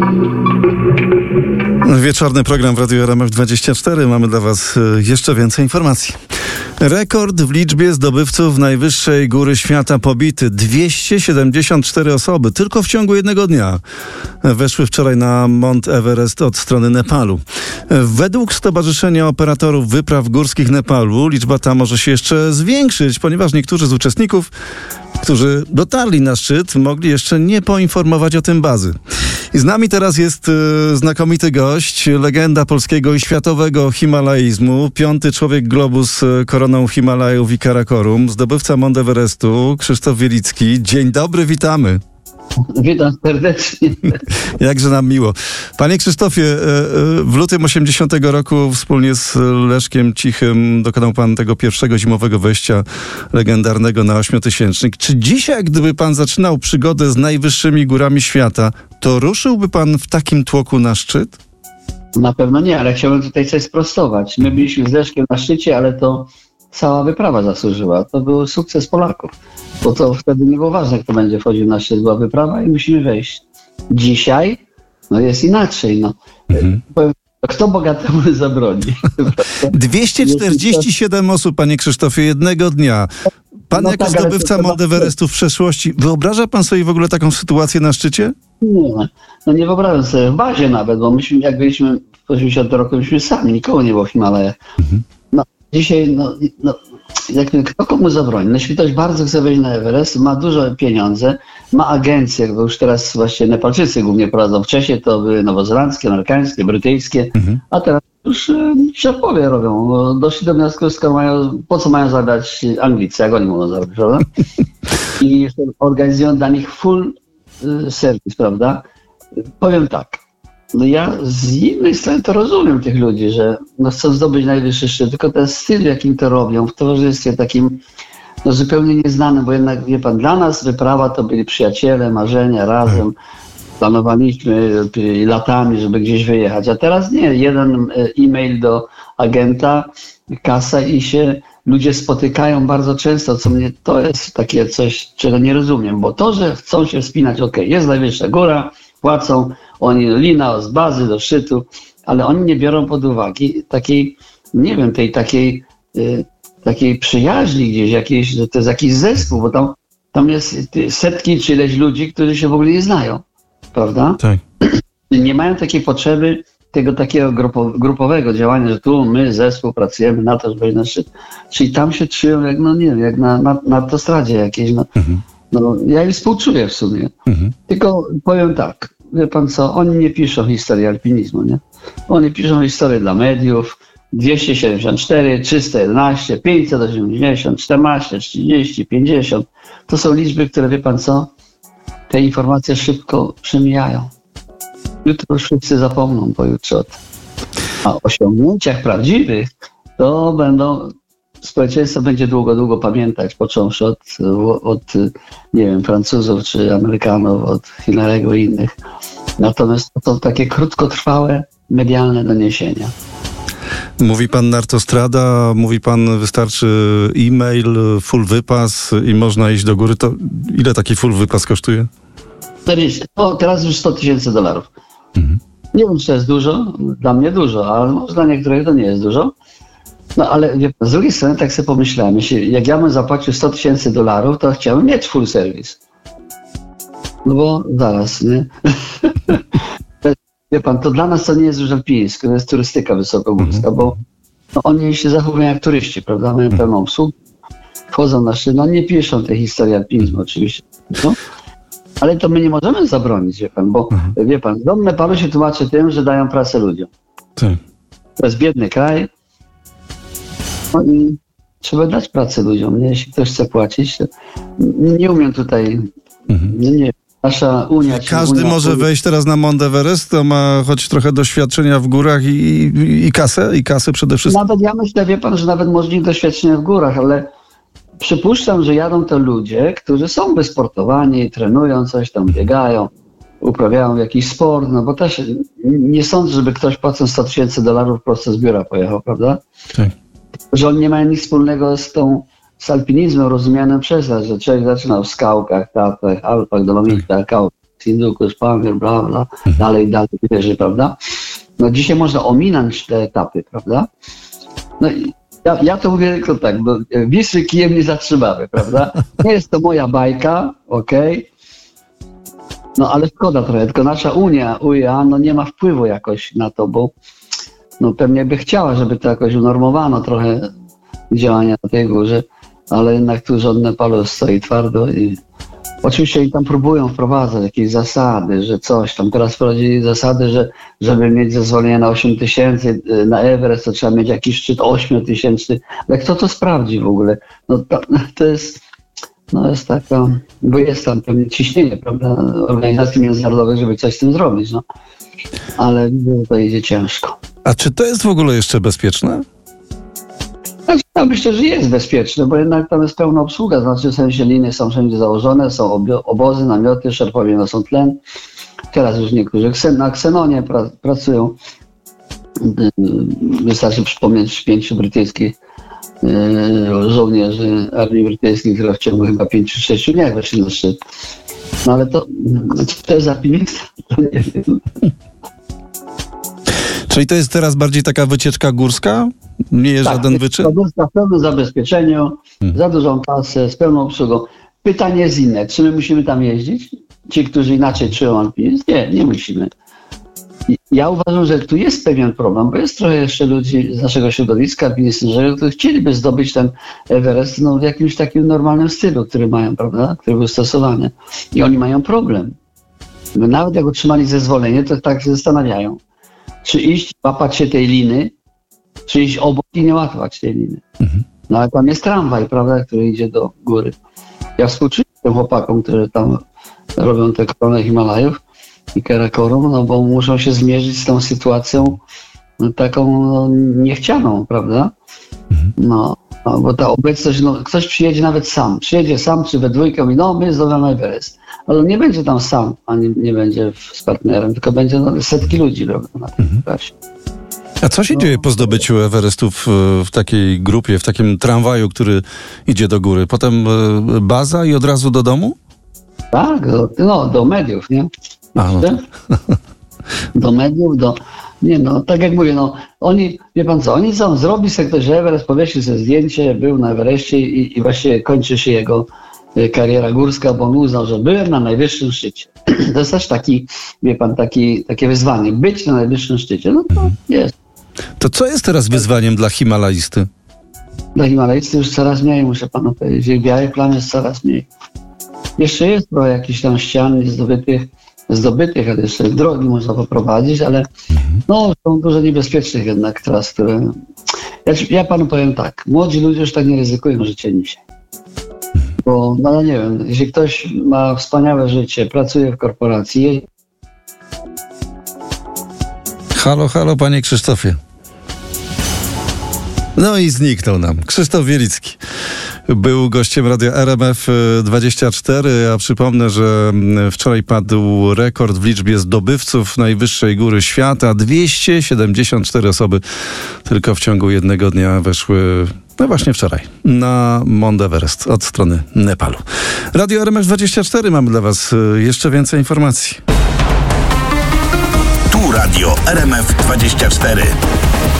Wieczorny program w Radiu RMF24. Mamy dla Was jeszcze więcej informacji. Rekord w liczbie zdobywców najwyższej góry świata pobity. 274 osoby tylko w ciągu jednego dnia weszły wczoraj na Mount Everest od strony Nepalu. Według Stowarzyszenia Operatorów Wypraw Górskich Nepalu liczba ta może się jeszcze zwiększyć, ponieważ niektórzy z uczestników, którzy dotarli na szczyt, mogli jeszcze nie poinformować o tym bazy. I z nami teraz jest znakomity gość, legenda polskiego i światowego himalaizmu, 5. człowiek globus koroną Himalajów i Karakorum, zdobywca Mount Everestu, Krzysztof Wielicki. Dzień dobry, witamy. Witam serdecznie. Jakże nam miło. Panie Krzysztofie, w lutym 80 roku wspólnie z Leszkiem Cichym dokonał pan tego pierwszego zimowego wejścia legendarnego na 8000. Czy dzisiaj, gdyby pan zaczynał przygodę z najwyższymi górami świata, to ruszyłby pan w takim tłoku na szczyt? Na pewno nie, ale chciałbym tutaj coś sprostować. My byliśmy z Leszkiem na szczycie, ale to cała wyprawa zasłużyła. To był sukces Polaków, bo to wtedy nie było ważne, kto będzie wchodził na szczyt. Była wyprawa i musimy wejść. Dzisiaj jest inaczej. Powiem, kto bogatemu zabroni? 247 osób, panie Krzysztofie, jednego dnia. Pan jako zdobywca Mount Everestu w przeszłości, wyobraża pan sobie w ogóle taką sytuację na szczycie? Nie, nie wyobrażam sobie. W bazie nawet, bo myśmy, jak byliśmy w 80 roku, byliśmy sami, nikogo nie było w Himalajach. Dzisiaj, kto komu zabroni? Jeśli ktoś bardzo chce wejść na Everest, ma dużo pieniądze, ma agencje, bo już teraz właśnie Nepalczycy głównie prowadzą. Wcześniej to były nowozelandzkie, amerykańskie, brytyjskie, a teraz już szefowie robią. Doszli do wniosku, po co mają zabrać Anglicy, jak oni mogą zabrać, prawda? I organizują dla nich full serwis, prawda? Powiem tak. Ja z innej strony to rozumiem tych ludzi, że chcą zdobyć najwyższy szczyt, tylko ten styl, jakim to robią, w towarzystwie takim zupełnie nieznanym, bo jednak, wie pan, dla nas wyprawa to byli przyjaciele, marzenia, razem planowaliśmy latami, żeby gdzieś wyjechać, a teraz nie, jeden e-mail do agenta, kasa i się ludzie spotykają bardzo często, co mnie, to jest takie coś, czego nie rozumiem, bo to, że chcą się wspinać, jest najwyższa góra, płacą, oni lina z bazy do szczytu, ale oni nie biorą pod uwagę takiej, nie wiem, tej takiej przyjaźni gdzieś, jakiejś, że to jest jakiś zespół, bo tam jest setki czy ileś ludzi, którzy się w ogóle nie znają, prawda? Tak. Nie mają takiej potrzeby tego takiego grupowego działania, że tu my zespół pracujemy na to, żeby wejść na szczyt. Czyli tam się czują jak, nie wiem, jak na autostradzie jakiejś. Ja im współczuję w sumie. Tylko powiem tak, wie pan co, oni nie piszą historii alpinizmu, nie? Oni piszą historię dla mediów, 274, 311, 580, 14, 30, 50. To są liczby, które, wie pan co, te informacje szybko przemijają. Jutro już wszyscy zapomną, pojutrze o tym. A o osiągnięciach prawdziwych to społeczeństwo będzie długo pamiętać, począwszy od nie wiem, Francuzów czy Amerykanów, od Hillarego i innych. Natomiast to są takie krótkotrwałe, medialne doniesienia. Mówi pan Nartostrada, mówi pan wystarczy e-mail, full wypas i można iść do góry. To ile taki full wypas kosztuje? Teraz już $100,000. Nie wiem, czy to jest dużo, dla mnie dużo, ale może dla niektórych to nie jest dużo. Ale z drugiej strony tak sobie pomyślałem, jak ja bym zapłacił $100,000, to chciałbym mieć full service. Bo zaraz, nie? Wie pan, to dla nas to nie jest już alpińskie, to jest turystyka wysokogórska, bo oni się zachowują jak turyści, prawda? Mają pełną obsługę, wchodzą na szczyt, nie piszą tej historii alpinizmu oczywiście, ale to my nie możemy zabronić, wie pan, bo wie pan, dom Nepalu się tłumaczy tym, że dają pracę ludziom. Tak. To jest biedny kraj, i trzeba dać pracę ludziom, nie? Jeśli ktoś chce płacić, to nie umiem tutaj, nie. Nasza Unia... Każdy może wejść teraz na Mount Everest, to ma choć trochę doświadczenia w górach i kasę przede wszystkim. Nawet ja myślę, wie pan, że nawet może nie doświadczenia w górach, ale przypuszczam, że jadą to ludzie, którzy są wysportowani, trenują coś tam, biegają, uprawiają jakiś sport, bo też nie sądzę, żeby ktoś płacąc $100,000 prosto z biura pojechał, prawda? Tak. Że oni nie mają nic wspólnego z alpinizmem rozumianym przez nas, że człowiek zaczynał w skałkach, Tatrach, Alpach, Dolomitach, Hindukusz, Pamir, bla, bla, dalej, wierzy, prawda? No dzisiaj można ominąć te etapy, prawda? No i ja to mówię tylko tak, bo Wisły kijem nie zatrzymamy, prawda? Nie jest to moja bajka, okej? No ale szkoda trochę, tylko nasza UEA, no nie ma wpływu jakoś na to, bo no pewnie by chciała, żeby to jakoś unormowano trochę działania na tej górze, ale jednak tu rząd Nepalu stoi twardo i oczywiście oni tam próbują wprowadzać jakieś zasady, że coś tam. Teraz wprowadzili zasady, że żeby mieć zezwolenie na 8 000, na Everest to trzeba mieć jakiś szczyt 8 000. Ale kto to sprawdzi w ogóle? No to jest taka, bo jest tam pewnie ciśnienie, prawda, organizacji międzynarodowych, żeby coś z tym zrobić, no. Ale to idzie ciężko. A czy to jest w ogóle jeszcze bezpieczne? Ja myślę, że jest bezpieczne, bo jednak tam jest pełna obsługa, znaczy w sensie linie są wszędzie założone, są obozy, namioty, szerpowie noszą tlen. Teraz już niektórzy na Ksenonie pracują. Wystarczy przypomnieć 5 brytyjskich żołnierzy armii brytyjskiej, która w ciągu chyba 5-6 dni weszli na szczyt. No ale to jest alpinista? To nie wiem. Czyli to jest teraz bardziej taka wycieczka górska? Nie jest żaden wyczyn? Górska w pełnym zabezpieczeniu, za dużą kasę, z pełną obsługą. Pytanie jest inne. Czy my musimy tam jeździć? Ci, którzy inaczej czują alpinizm? Nie musimy. Ja uważam, że tu jest pewien problem, bo jest trochę jeszcze ludzi z naszego środowiska alpinistycznego, którzy chcieliby zdobyć ten Everest w jakimś takim normalnym stylu, który mają, prawda? Który był stosowany. I oni mają problem. Bo nawet jak otrzymali zezwolenie, to tak się zastanawiają. Czy iść, łapać się tej liny, czy iść obok i nie łapać tej liny. No ale tam jest tramwaj, prawda, który idzie do góry. Ja współczuję tym chłopakom, którzy tam robią te koronę Himalajów i Karakorum, no bo muszą się zmierzyć z tą sytuacją taką niechcianą, prawda? No, bo ta obecność, ktoś przyjedzie nawet sam. Przyjedzie sam, czy we dwójkę, mówi, my zdobywamy Everest. Ale on nie będzie tam sam, ani nie będzie z partnerem, tylko będzie setki ludzi na tym trasie. A co się dzieje po zdobyciu Everestu w takiej grupie, w takim tramwaju, który idzie do góry? Potem baza i od razu do domu? Tak, do mediów, nie? Do mediów, tak jak mówię, oni, wie pan co, oni zrobi sobie ktoś Everest, powiesi sobie zdjęcie, był na Everestie i właściwie kończy się jego kariera górska, bo on uznał, że byłem na najwyższym szczycie. To jest też taki, wie pan, takie wyzwanie, być na najwyższym szczycie. No to jest. To co jest teraz wyzwaniem dla Himalajsty? Dla Himalajsty już coraz mniej, muszę panu powiedzieć. Białych plam jest coraz mniej. Jeszcze jest trochę jakichś tam ścian zdobytych, ale jeszcze drogi można poprowadzić, ale są dużo niebezpiecznych jednak tras, które... Ja panu powiem tak, młodzi ludzie już tak nie ryzykują życiem dzisiaj. Bo, ja nie wiem, jeśli ktoś ma wspaniałe życie, pracuje w korporacji... Halo, panie Krzysztofie. No i zniknął nam. Krzysztof Wielicki był gościem radia RMF24, a przypomnę, że wczoraj padł rekord w liczbie zdobywców najwyższej góry świata. 274 osoby tylko w ciągu jednego dnia weszły, właśnie wczoraj, na Mount Everest od strony Nepalu. Radio RMF24, mamy dla was jeszcze więcej informacji. Tu Radio RMF24.